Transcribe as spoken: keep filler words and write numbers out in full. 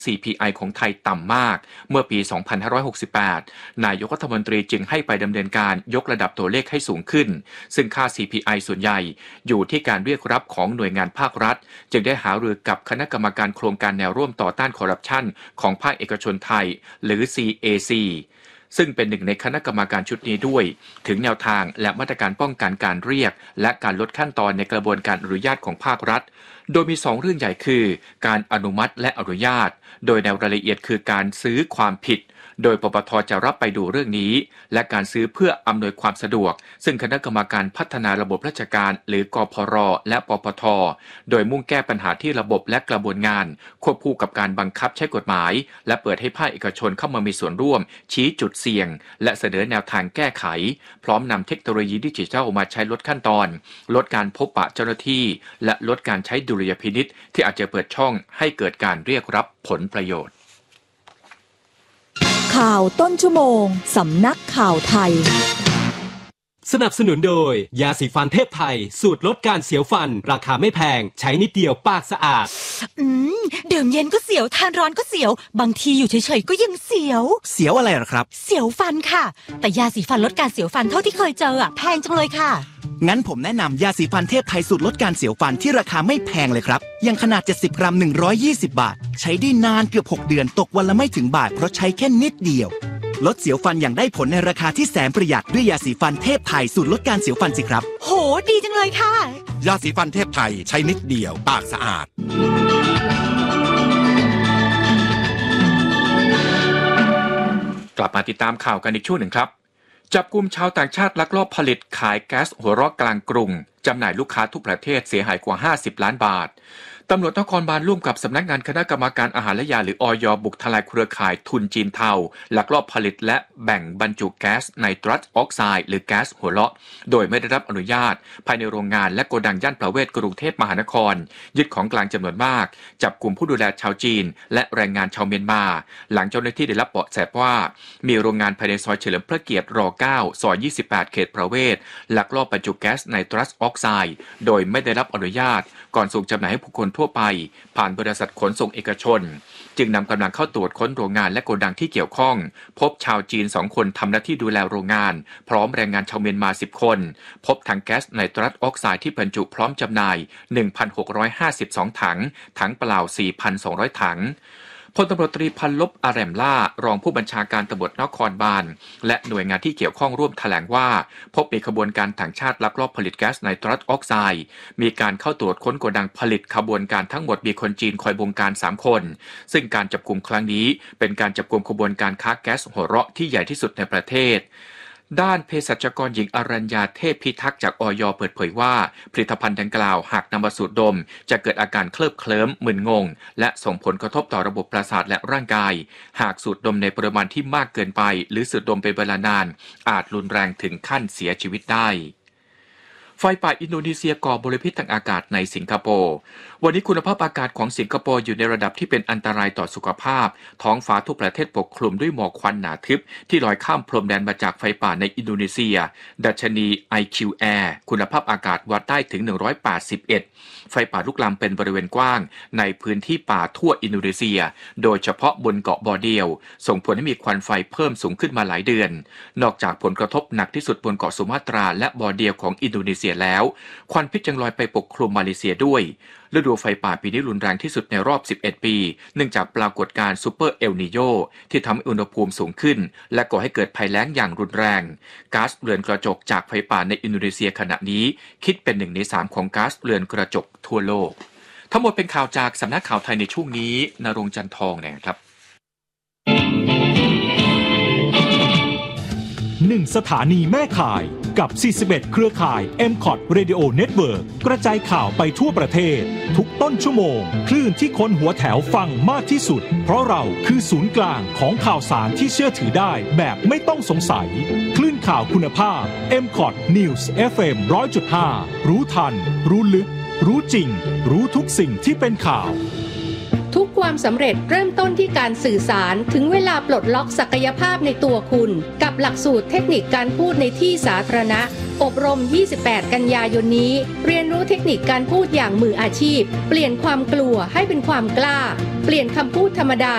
ซี พี ไอ ของไทยต่ำมากเมื่อปี สองพันห้าร้อยหกสิบแปด นายกรัฐมนตรีจึงให้ไปดำเนินการยกระดับตัวเลขให้สูงขึ้นซึ่งค่า ซี พี ไอ ส่วนใหญ่อยู่ที่การเรียกรับของหน่วยงานภาครัฐจึงได้หารือกับคณะกรรมการโครงการแนวร่วมต่อต้านคอร์รัปชันของภาคเอกชนไทยหรือ ซี เอ ซี ซึ่งเป็นหนึ่งในคณะกรรมการชุดนี้ด้วยถึงแนวทางและมาตรการป้องกันการเรียกและการลดขั้นตอนในกระบวนการอนุญาตของภาครัฐโดยมีสองเรื่องใหญ่คือการอนุมัติและอนุญาตโดยแนวรายละเอียดคือการซื้อความผิดโดยปปท.จะรับไปดูเรื่องนี้และการซื้อเพื่ออำนวยความสะดวกซึ่งคณะกรรมการพัฒนาระบบราชการหรือกพร.และปปท.โดยมุ่งแก้ปัญหาที่ระบบและกระบวนงานควบคู่กับการบังคับใช้กฎหมายและเปิดให้ภาคเอกชนเข้ามามีส่วนร่วมชี้จุดเสี่ยงและเสนอแนวทางแก้ไขพร้อมนำเทคโนโลยีดิจิทัลมาใช้ลดขั้นตอนลดการพบปะเจ้าหน้าที่และลดการใช้ดุลยพินิจที่อาจจะเปิดช่องให้เกิดการเรียกรับผลประโยชน์ข่าวต้นชั่วโมงสำนักข่าวไทยสนับสนุนโดยยาสีฟันเทพไทยสูตรลดการเสียวฟันราคาไม่แพงใช้นิดเดียวปากสะอาดอืมดื่มเย็นก็เสียวทานร้อนก็เสียวบางทีอยู่เฉยๆก็ยังเสียวเสียวอะไรหรอครับเสียวฟันค่ะแต่ยาสีฟันลดการเสียวฟันเท่าที่เคยเจออ่ะแพงจังเลยค่ะงั้นผมแนะนำยาสีฟันเทพไทยสูตรลดการเสียวฟันที่ราคาไม่แพงเลยครับยังขนาดเจ็ดสิบกรัมหนึ่งร้อยยี่สิบบาทใช้ได้นานเกือบหกเดือนตกวันละไม่ถึงบาทเพราะใช้แค่นิดเดียวลดเสียวฟันอย่างได้ผลในราคาที่แสนประหยัดด้วยยาสีฟันเทพไทยสูตรลดการเสียวฟันสิครับโหดีจังเลยค่ะยาสีฟันเทพไทยใช้นิดเดียวปากสะอาดกลับมาติดตามข่าวกันอีกช่วงหนึ่งครับจับกุมชาวต่างชาติลักลอบผลิตขายแก๊สหัวเราะกลางกรุงจำหน่ายลูกค้าทุกประเทศเสียหายกว่าห้าสิบล้านบาทตำรวจนครบาลร่วมกับสำนักงานคณะกรรมการอาหารและยาหรืออย.บุกทลายเครือข่ายทุนจีนเทาลักลอบผลิตและแบ่งบรรจุแก๊สไนตรัสออกไซด์หรือแก๊สหัวเราะโดยไม่ได้รับอนุญาตภายในโรงงานและโกดังย่านประเวศกรุงเทพมหานครยึดของกลางจำนวนมากจับกลุ่มผู้ดูแลชาวจีนและแรงงานชาวเมียนมาหลังเจ้าหน้าที่ได้รับเบาะแสว่ามีโรงงานภายในซอยเฉลิมพระเกียรติรเก้าซอยยี่สิบแปดเขตประเวศลักลอบบรรจุแก๊สไนตรัสออกไซด์โดยไม่ได้รับอนุญาตก่อนส่งจำหน่ายให้ผู้คนทั่วไปผ่านบริษัทขนส่งเอกชนจึงนำกำลังเข้าตรวจค้นโรงงานและโกดังที่เกี่ยวข้องพบชาวจีนสองคนทำหน้าที่ดูแลโรงงานพร้อมแรงงานชาวเมียนมาสิบคนพบถังแก๊สไนตรัสออกไซด์ที่บรรจุพร้อมจำหน่าย หนึ่งพันหกร้อยห้าสิบสอง ถังถังเปล่า สี่พันสองร้อย ถังพลตำรวจตรีพันลบอาแรมล่ารองผู้บัญชาการตำรวจนครบาลและหน่วยงานที่เกี่ยวข้องร่วมแถลงว่าพบมีขบวนการต่างชาติลักลอบผลิตแก๊สไนตรัสออกไซด์มีการเข้าตรวจค้นโกดังผลิตขบวนการทั้งหมดมีคนจีนคอยบงการสามคนซึ่งการจับกุมครั้งนี้เป็นการจับกุมขบวนการค้าแก๊สหัวเราะที่ใหญ่ที่สุดในประเทศด้านเภสัชกรหญิงอรัญญาเทพพิทักษ์จากอย.เปิดเผยว่าผลิตภัณฑ์ดังกล่าวหากนำมาสูดดมจะเกิดอาการเคลิบเคลิ้มมึนงงและส่งผลกระทบต่อระบบประสาทและร่างกายหากสูดดมในปริมาณที่มากเกินไปหรือสูดดมเป็นเวลานานอาจรุนแรงถึงขั้นเสียชีวิตได้ไฟป่าอินโดนีเซียก่อมลพิษทางอากาศในสิงคโปร์วันนี้คุณภาพอากาศของสิงคโปร์อยู่ในระดับที่เป็นอันตรายต่อสุขภาพท้องฟ้าทุกประเทศปกคลุมด้วยหมอกควันหนาทึบที่ลอยข้ามพรมแดนมาจากไฟป่าในอินโดนีเซียดัชนี ไอ คิว Air คุณภาพอากาศวัดได้ถึงหนึ่งร้อยแปดสิบเอ็ดไฟป่าลุกลามเป็นบริเวณกว้างในพื้นที่ป่าทั่วอินโดนีเซียโดยเฉพาะบนเกาะบอร์เดียวส่งผลให้มีควันไฟเพิ่มสูงขึ้นมาหลายเดือนนอกจากผลกระทบหนักที่สุดบนเกาะสุมาตราและบอร์เดียวของอินโดนีเซียแล้วควันพิษยังลอยไปปกคลุมมาเลเซียด้วยฤดูไฟป่าปีนี้รุนแรงที่สุดในรอบสิบเอ็ดปีเนื่องจากปรากฏการณ์ซูเปอร์เอลนีโญที่ทำให้อุณหภูมิสูงขึ้นและก่อให้เกิดภัยแล้งอย่างรุนแรงก๊าซเรือนกระจกจากไฟป่าในอินโดนีเซียขณะนี้คิดเป็นหนึ่งในสามของก๊าซเรือนกระจกทั่วโลกทั้งหมดเป็นข่าวจากสำนักข่าวไทยในช่วงนี้ณรงค์จันทองนะครับหนึ่งสถานีแม่ข่ายกับสี่สิบเอ็ดเครือข่าย เอ็ม คอท Radio Network กระจายข่าวไปทั่วประเทศทุกต้นชั่วโมงคลื่นที่คนหัวแถวฟังมากที่สุดเพราะเราคือศูนย์กลางของข่าวสารที่เชื่อถือได้แบบไม่ต้องสงสัยคลื่นข่าวคุณภาพ เอ็ม คอท News เอฟ เอ็ม หนึ่งร้อยจุดห้า รู้ทันรู้ลึกรู้จริงรู้ทุกสิ่งที่เป็นข่าวทุกความสำเร็จเริ่มต้นที่การสื่อสารถึงเวลาปลดล็อกศักยภาพในตัวคุณกับหลักสูตรเทคนิคการพูดในที่สาธารณะอบรมยี่สิบแปดกันยายนนี้เรียนรู้เทคนิคการพูดอย่างมืออาชีพเปลี่ยนความกลัวให้เป็นความกล้าเปลี่ยนคำพูดธรรมดา